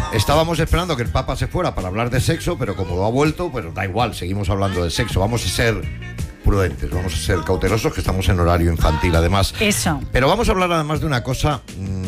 Estábamos esperando que el Papa se fuera para hablar de sexo, pero como no ha vuelto, pues da igual, seguimos hablando de sexo. Vamos a ser prudentes, vamos a ser cautelosos, que estamos en horario infantil, además. Eso. Pero vamos a hablar además de una cosa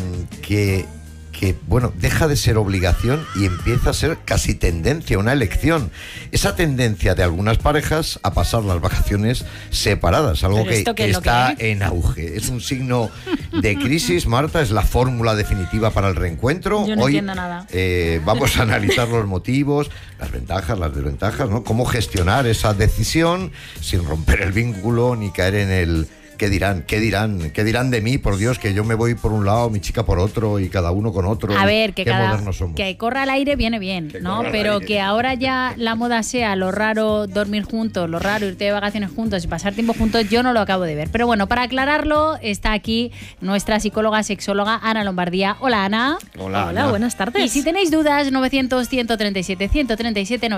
que bueno, deja de ser obligación y empieza a ser casi tendencia, una elección. Esa tendencia de algunas parejas a pasar las vacaciones separadas, algo que está en auge. Es un signo de crisis, Marta, es la fórmula definitiva para el reencuentro. Yo no Hoy entiendo nada. Vamos a analizar los motivos, las ventajas, las desventajas, ¿no? Cómo gestionar esa decisión sin romper el vínculo ni caer en el ¿qué dirán? ¿Qué dirán de mí? Por Dios, que yo me voy por un lado, mi chica por otro y cada uno con otro. A ver, qué modernos somos. Que corra al aire viene bien, ¿no? Pero que ahora ya la moda sea lo raro dormir juntos, lo raro irte de vacaciones juntos y pasar tiempo juntos, yo no lo acabo de ver. Pero bueno, para aclararlo, está aquí nuestra psicóloga sexóloga Ana Lombardía. Hola, Ana. Hola, Ana. Buenas tardes. Y si tenéis dudas, 900-137-137,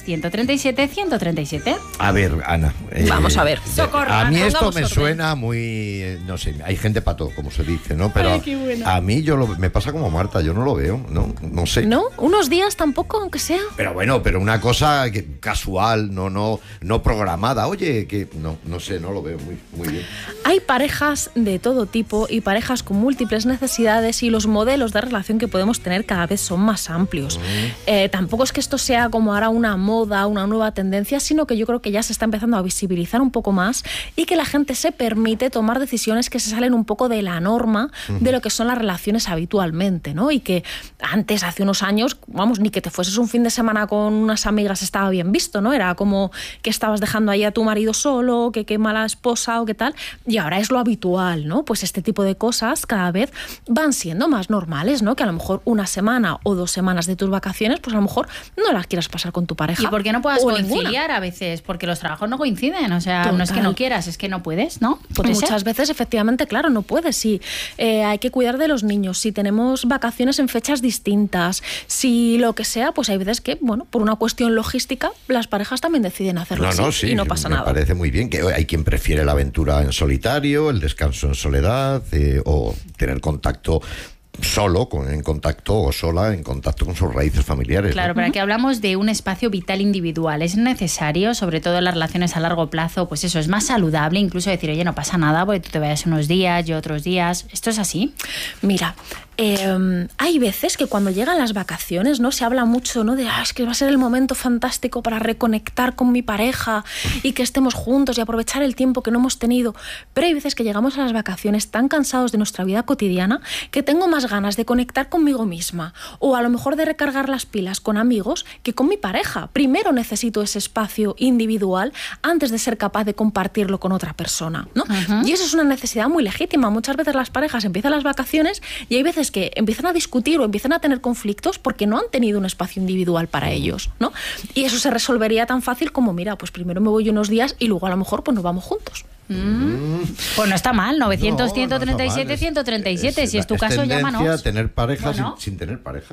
900-137-137. A ver, Ana. Vamos a ver. Socorro, a mí Ana, esto me orden. suena muy, no sé, hay gente para todo, como se dice, ¿no? Pero ay, qué bueno. a mí me pasa como Marta, yo no lo veo, no sé. ¿No? ¿Unos días tampoco, aunque sea? Pero bueno, pero una cosa casual, no programada. Oye, que no sé, no lo veo muy bien. Hay parejas de todo tipo y parejas con múltiples necesidades y los modelos de relación que podemos tener cada vez son más amplios. Tampoco es que esto sea como ahora una moda, una nueva tendencia, sino que yo creo que ya se está empezando a visibilizar un poco más y que la gente se permite tomar decisiones que se salen un poco de la norma de lo que son las relaciones habitualmente, ¿no? Y que antes, hace unos años, vamos, ni que te fueses un fin de semana con unas amigas estaba bien visto, ¿no? Era como que estabas dejando ahí a tu marido solo, que qué mala esposa o qué tal, y ahora es lo habitual, ¿no? Pues este tipo de cosas cada vez van siendo más normales, ¿no? Que a lo mejor una semana o 2 semanas de tus vacaciones, pues a lo mejor no las quieras pasar con tu pareja. ¿Y por qué no puedas o conciliar ninguna. a veces? Porque los trabajos no coinciden, o sea, Total. no es que no quieras, es que no puedes, ¿no? Muchas veces, efectivamente, claro, no puedes. Si hay que cuidar de los niños, si tenemos vacaciones en fechas distintas, si lo que sea, pues hay veces que, bueno, por una cuestión logística, las parejas también deciden hacerlo así y no pasa nada. Me parece muy bien, que hay quien prefiere la aventura en solitario, el descanso en soledad, o tener contacto solo, en contacto o sola, en contacto con sus raíces familiares. Claro, ¿no? pero aquí hablamos de un espacio vital individual. Es necesario, sobre todo en las relaciones a largo plazo, pues eso, es más saludable incluso decir, oye, no pasa nada porque tú te vayas unos días, yo otros días. ¿Esto es así? Mira, hay veces que cuando llegan las vacaciones, ¿no? Se habla mucho, ¿no? De, es que va a ser el momento fantástico para reconectar con mi pareja y que estemos juntos y aprovechar el tiempo que no hemos tenido. Pero hay veces que llegamos a las vacaciones tan cansados de nuestra vida cotidiana que tengo más ganas de conectar conmigo misma o a lo mejor de recargar las pilas con amigos que con mi pareja. Primero necesito ese espacio individual antes de ser capaz de compartirlo con otra persona, ¿no? Y eso es una necesidad muy legítima. Muchas veces las parejas empiezan las vacaciones y hay veces que empiezan a discutir o empiezan a tener conflictos porque no han tenido un espacio individual para ellos, ¿no? Y eso se resolvería tan fácil como, mira, pues primero me voy unos días y luego a lo mejor pues nos vamos juntos. Pues no está mal, 900-137-137, si es tu caso, llámanos. Tener pareja Bueno. sin tener pareja.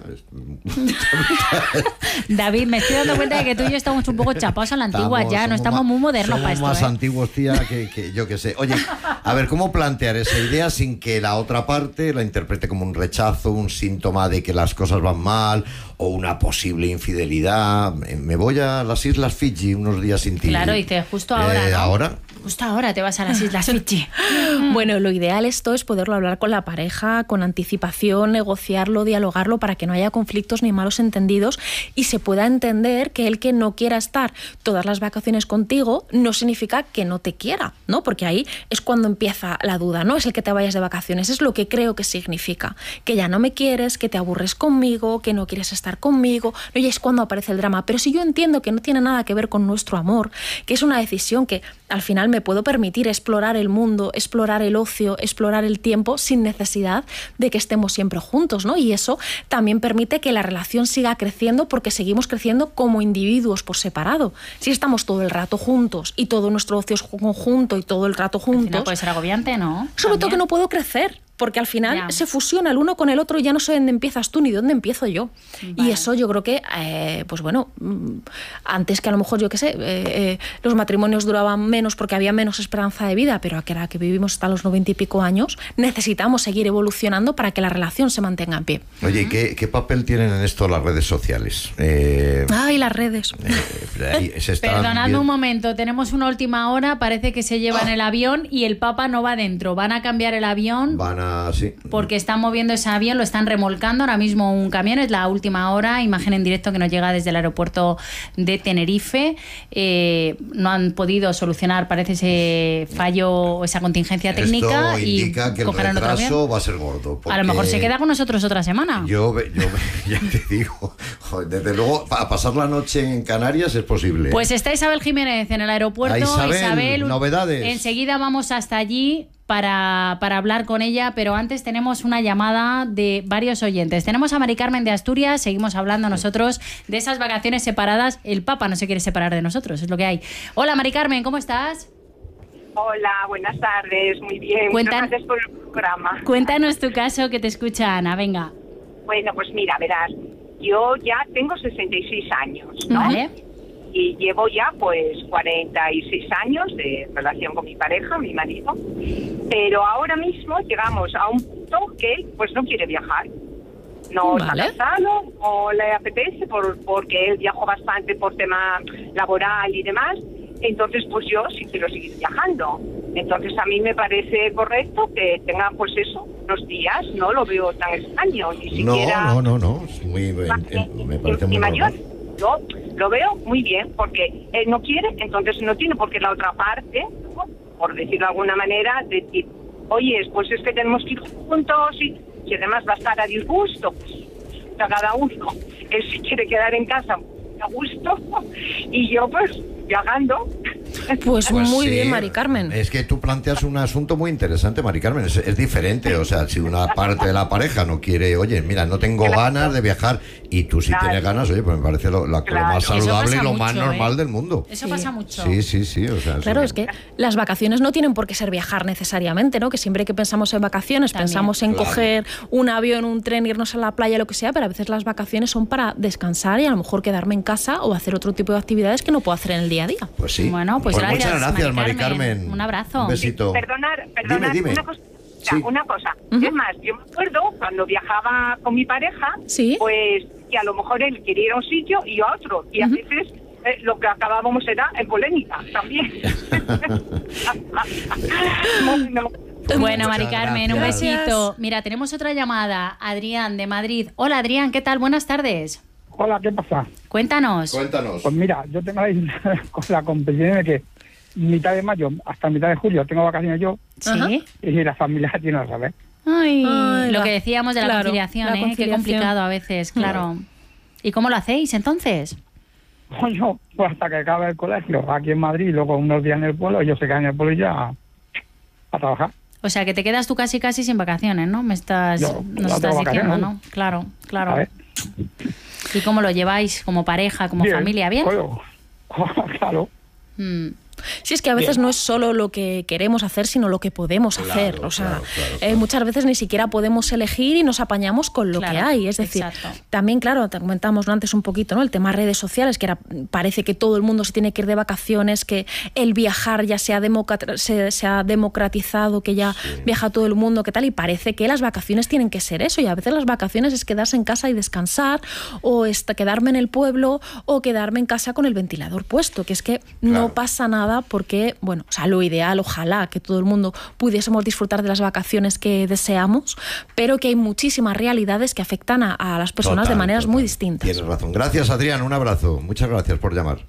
David, me estoy dando cuenta de que tú y yo estamos un poco chapados a la antigua ya, no estamos muy modernos para esto. Somos más antiguos, tía, que yo qué sé. Oye, a ver, ¿cómo plantear esa idea sin que la otra parte la interprete como un rechazo, un síntoma de que las cosas van mal o una posible infidelidad? Me voy a las Islas Fiji unos días sin ti. Claro, dices, justo ahora, ¿no? ¿Ahora? Justo ahora te vas a las Islas Fiji. Bueno, lo ideal esto es poderlo hablar con la pareja, con anticipación, negociarlo, dialogarlo para que no haya conflictos ni malos entendidos y se pueda entender que el que no quiera estar todas las vacaciones contigo no significa que no te quiera, ¿no? Porque ahí es cuando empieza la duda, no es el que te vayas de vacaciones, es lo que creo que significa, que ya no me quieres, que te aburres conmigo, que no quieres estar conmigo, ¿no? Y es cuando aparece el drama. Pero si yo entiendo que no tiene nada que ver con nuestro amor, que es una decisión que al final me puedo permitir explorar el mundo, explorar el ocio, explorar el tiempo sin necesidad de que estemos siempre juntos, ¿no? Y eso también permite que la relación siga creciendo porque seguimos creciendo como individuos por separado. Si estamos todo el rato juntos y todo nuestro ocio es conjunto y todo el rato Al final juntos, puede ser agobiante, ¿no? sobre todo También. que no puedo crecer. porque al final se fusiona el uno con el otro y ya no sé dónde empiezas tú ni dónde empiezo yo. Vale. Y eso yo creo que, pues bueno, antes que a lo mejor, yo qué sé, los matrimonios duraban menos porque había menos esperanza de vida, pero ahora que vivimos hasta los 90 y pico años, necesitamos seguir evolucionando para que la relación se mantenga en pie. Oye, ¿y qué papel tienen en esto las redes sociales? Ay, las redes. Perdonadme un momento, tenemos una última hora, parece que se llevan el avión y el Papa no va dentro. Van a cambiar el avión sí. Porque están moviendo ese avión, lo están remolcando ahora mismo un camión, es la última hora, imagen en directo que nos llega desde el aeropuerto de Tenerife. No han podido solucionar, parece, ese fallo o esa contingencia técnica. Esto indica que el retraso va a ser gordo. A lo mejor se queda con nosotros otra semana. Yo ya te digo, desde luego, a pasar la noche en Canarias es posible. Pues está Isabel Jiménez en el aeropuerto. Isabel, novedades. Enseguida vamos hasta allí para hablar con ella, pero antes tenemos una llamada de varios oyentes. Tenemos a Mari Carmen de Asturias, seguimos hablando nosotros de esas vacaciones separadas. El Papa no se quiere separar de nosotros, es lo que hay. Hola Mari Carmen, ¿cómo estás? Hola, buenas tardes, muy bien. Muchas gracias por el programa. Cuéntanos tu caso, que te escucha Ana, venga. Bueno, pues mira, verás, yo ya tengo 66 años, ¿no? Vale. Y llevo ya pues 46 años de relación con mi pareja, mi marido, pero ahora mismo llegamos a un punto que él pues no quiere viajar. No está casado o le apetece porque él viajó bastante por tema laboral y demás. Entonces, pues yo sí quiero seguir viajando. Entonces, a mí me parece correcto que tenga, pues eso, unos días. No lo veo tan extraño, ni siquiera... No. Es muy, me parece muy mayor. Yo lo veo muy bien, porque él no quiere, entonces no tiene, porque la otra parte, por decirlo de alguna manera, decir, oye, pues es que tenemos que ir juntos y además va a estar a disgusto, pues a cada uno. Él si quiere quedar en casa a gusto y yo pues viajando. Pues muy bien, Mari Carmen. Es que tú planteas un asunto muy interesante, Mari Carmen. Es diferente, o sea, si una parte de la pareja no quiere, oye, mira, no tengo ganas de viajar, y tú sí tienes ganas, oye, pues me parece lo más saludable y lo más normal del mundo. Eso pasa mucho. Sí, o sea, claro, es que las vacaciones no tienen por qué ser viajar necesariamente, ¿no? Que siempre que pensamos en vacaciones pensamos en coger un avión, un tren, irnos a la playa, lo que sea, pero a veces las vacaciones son para descansar y a lo mejor quedarme en casa o hacer otro tipo de actividades que no puedo hacer en el día a día. Pues sí. Bueno, pues gracias, muchas gracias, Mari Carmen. Un abrazo. Un besito. Perdonar, dime. Una cosa. Es más, yo me acuerdo cuando viajaba con mi pareja, pues que a lo mejor él quería ir a un sitio y yo a otro. Y a veces lo que acabábamos era en polémica también. Bueno, Mari Carmen, un besito. Mira, tenemos otra llamada. Adrián, de Madrid. Hola, Adrián, ¿qué tal? Buenas tardes. Hola, ¿qué pasa? Cuéntanos. Pues mira, yo tengo la competición de que mitad de mayo hasta mitad de julio tengo vacaciones yo. Sí. Y la familia tiene otra vez. Ay, lo que decíamos de la conciliación, Qué complicado a veces, claro. ¿Y cómo lo hacéis entonces? Yo, pues hasta que acabe el colegio aquí en Madrid, luego unos días en el pueblo, ellos se quedan en el pueblo y ya a trabajar. O sea, que te quedas tú casi sin vacaciones, ¿no? Nos estás diciendo, ¿no? Claro. A ver. ¿Y cómo lo lleváis como pareja, como familia? ¿Bien? Claro. Sí, es que a veces no es solo lo que queremos hacer, sino lo que podemos hacer. O sea, claro. Muchas veces ni siquiera podemos elegir y nos apañamos con lo que hay. Es decir, también, claro, te comentamos antes un poquito, ¿no? El tema redes sociales, que parece que todo el mundo se tiene que ir de vacaciones, que el viajar ya se ha democratizado, que ya viaja todo el mundo, que tal, y parece que las vacaciones tienen que ser eso. Y a veces las vacaciones es quedarse en casa y descansar, o quedarme en el pueblo, o quedarme en casa con el ventilador puesto, que es que no pasa nada. Porque, bueno, o sea, lo ideal, ojalá que todo el mundo pudiésemos disfrutar de las vacaciones que deseamos, pero que hay muchísimas realidades que afectan a las personas de maneras muy distintas. Tienes razón. Gracias, Adrián, un abrazo. Muchas gracias por llamar.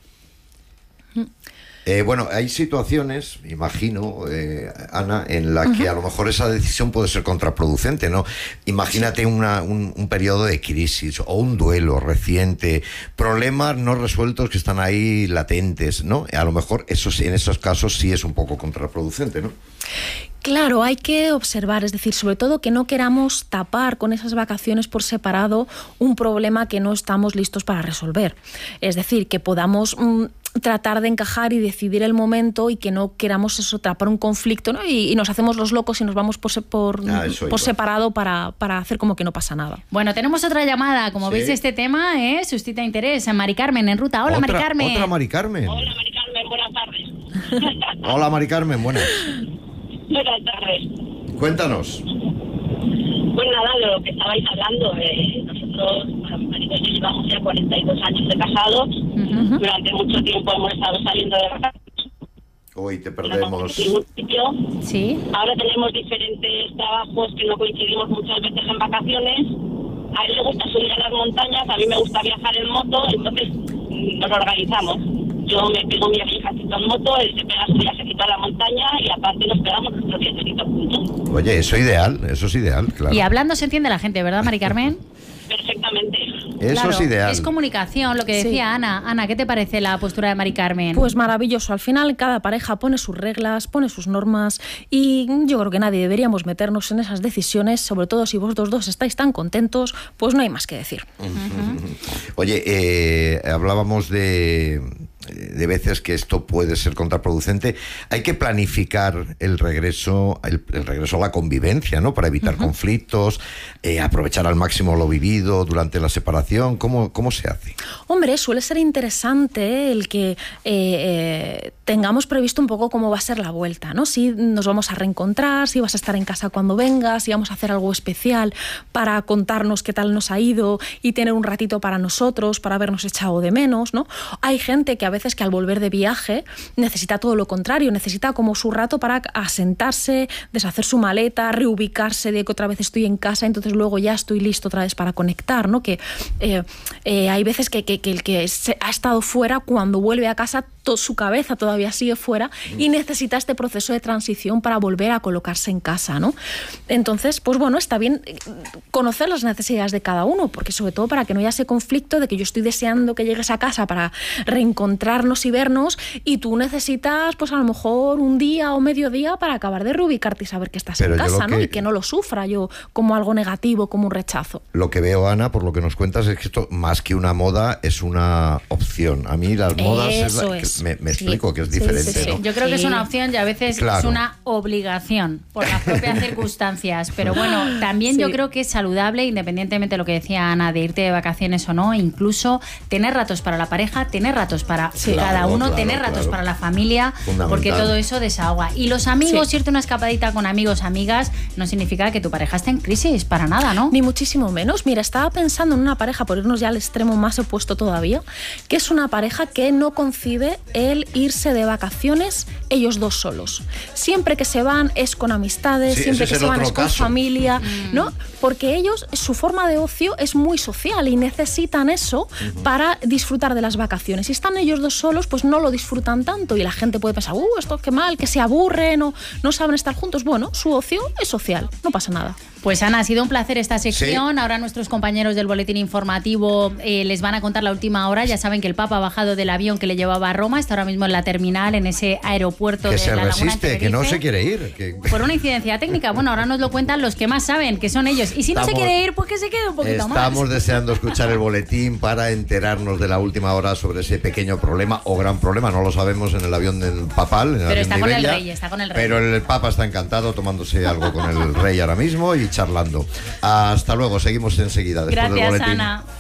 Bueno, hay situaciones, imagino, Ana, en la que a lo mejor esa decisión puede ser contraproducente, ¿no? Imagínate un periodo de crisis o un duelo reciente, problemas no resueltos que están ahí latentes, ¿no? A lo mejor en esos casos sí es un poco contraproducente, ¿no? Claro, hay que observar, es decir, sobre todo que no queramos tapar con esas vacaciones por separado un problema que no estamos listos para resolver. Es decir, que podamos tratar de encajar y decidir el momento y que no queramos eso, atrapar un conflicto, ¿no? Y nos hacemos los locos y nos vamos por separado para hacer como que no pasa nada. Bueno, tenemos otra llamada. Como veis, este tema suscita interés. Mari Carmen en ruta. Hola, Mari Carmen. Otra Mari Carmen. Hola, Mari Carmen, buenas tardes. Hola, Mari Carmen, buenas. Buenas tardes. Cuéntanos. Pues nada, de lo que estabais hablando, nosotros, bueno, mi marido y yo llevamos ya 42 años de casados. Durante mucho tiempo hemos estado saliendo de vacaciones. Hoy te perdemos. Sí. Ahora tenemos diferentes trabajos que no coincidimos muchas veces en vacaciones. A él le gusta subir a las montañas, a mí me gusta viajar en moto, entonces nos organizamos. Yo me pego mi viajecito en moto, él se pega su viajecito a la montaña y aparte nos pegamos nuestro viajecito juntos. Oye, eso es ideal, claro. Y hablando se entiende la gente, ¿verdad, Mari Carmen? Perfectamente. Eso claro, es ideal. Es comunicación, lo que decía Ana. Ana, ¿qué te parece la postura de Mari Carmen? Pues maravilloso. Al final cada pareja pone sus reglas, pone sus normas y yo creo que nadie deberíamos meternos en esas decisiones, sobre todo si vosotros dos estáis tan contentos, pues no hay más que decir. Oye, hablábamos de veces que esto puede ser contraproducente. Hay que planificar el regreso a la convivencia, ¿no? Para evitar conflictos, aprovechar al máximo lo vivido durante la separación. ¿Cómo se hace? Hombre, suele ser interesante el que tengamos previsto un poco cómo va a ser la vuelta, ¿no? Si nos vamos a reencontrar, si vas a estar en casa cuando vengas, si vamos a hacer algo especial para contarnos qué tal nos ha ido y tener un ratito para nosotros, para habernos echado de menos, ¿no? Hay gente que a veces que al volver de viaje necesita todo lo contrario, necesita como su rato para asentarse, deshacer su maleta, reubicarse de que otra vez estoy en casa, entonces luego ya estoy listo otra vez para conectar, ¿no? Que hay veces que el que ha estado fuera, cuando vuelve a casa, su cabeza todavía sigue fuera y necesita este proceso de transición para volver a colocarse en casa, ¿no? Entonces, pues bueno, está bien conocer las necesidades de cada uno, porque sobre todo para que no haya ese conflicto de que yo estoy deseando que llegues a casa para reencontrarnos y vernos y tú necesitas, pues a lo mejor un día o medio día para acabar de reubicarte y saber que estás en casa, ¿no? Y que no lo sufra yo como algo negativo, como un rechazo. Lo que veo, Ana, por lo que nos cuentas, es que esto, más que una moda, es una opción. A mí las modas me explico que es diferente, sí. ¿no? Yo creo que es una opción y a veces es una obligación por las propias circunstancias. Pero bueno, también yo creo que es saludable, independientemente de lo que decía Ana, de irte de vacaciones o no, incluso tener ratos para la pareja, tener ratos para cada uno, tener ratos para la familia, porque todo eso desahoga. Y los amigos, irte una escapadita con amigos, amigas, no significa que tu pareja esté en crisis, para nada, ¿no? Ni muchísimo menos. Mira, estaba pensando en una pareja, por irnos ya al extremo más opuesto todavía, que es una pareja que no concibe el irse de vacaciones ellos dos solos. Siempre que se van es con amistades, siempre que se van es con familia, ¿no? Porque ellos, su forma de ocio es muy social y necesitan eso para disfrutar de las vacaciones. Si están ellos dos solos, pues no lo disfrutan tanto y la gente puede pensar, esto qué mal, que se aburren o no saben estar juntos. Bueno, su ocio es social, no pasa nada. Pues Ana, ha sido un placer esta sección. Sí. Ahora nuestros compañeros del boletín informativo les van a contar la última hora. Ya saben que el Papa ha bajado del avión que le llevaba a Roma, está ahora mismo en la terminal, en ese aeropuerto de la Laguna de Tenerife. Que no se quiere ir. Por una incidencia técnica. Bueno, ahora nos lo cuentan los que más saben, que son ellos. Y si no se quiere ir, pues que se quede un poquito más. Estamos deseando escuchar el boletín para enterarnos de la última hora sobre ese pequeño problema o gran problema. No lo sabemos en el avión del papal. Pero está con el rey, Pero el Papa está encantado tomándose algo con el rey ahora mismo y charlando. Hasta luego, seguimos enseguida después del boletín. Gracias, Ana.